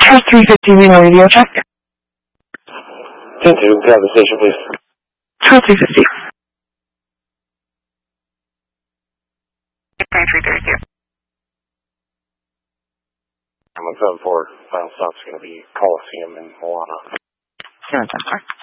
Charles 350 Reno radio check. 10-2, grab the station, please. Charles 350. 332. 174, final stop's going to be Coliseum in Milano. 710, sir.